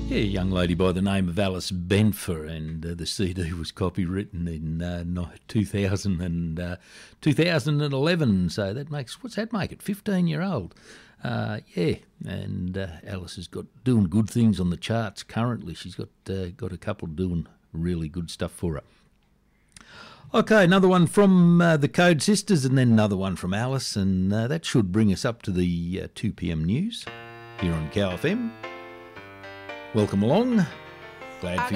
Yeah, a young lady by the name of Alice Benfer, and the CD was copywritten in 2011, so that makes, what's that make it, 15-year-old? Yeah, and Alice has got doing good things on the charts currently. She's got a couple doing really good stuff for her. Okay, another one from the Code Sisters, and then another one from Alice, and that should bring us up to the 2 p.m. news here on Cow FM. Welcome along. Glad for